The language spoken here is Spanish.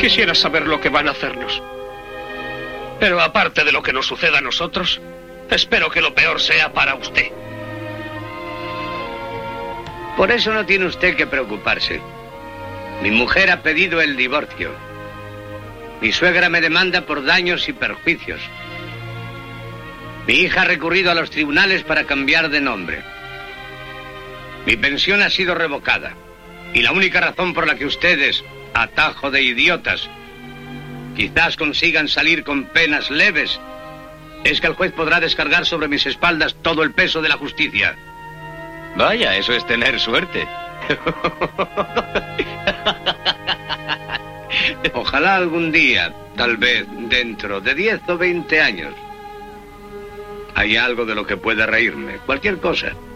Quisiera saber lo que van a hacernos. Pero aparte de lo que nos suceda a nosotros, espero que lo peor sea para usted. Por eso no tiene usted que preocuparse. Mi mujer ha pedido el divorcio. Mi suegra me demanda por daños y perjuicios. Mi hija ha recurrido a los tribunales para cambiar de nombre. Mi pensión ha sido revocada. Y la única razón por la que ustedes, atajo de idiotas, quizás consigan salir con penas leves, es que el juez podrá descargar sobre mis espaldas todo el peso de la justicia. Vaya, eso es tener suerte. Ojalá algún día, tal vez dentro de 10 o 20 años, haya algo de lo que pueda reírme, cualquier cosa.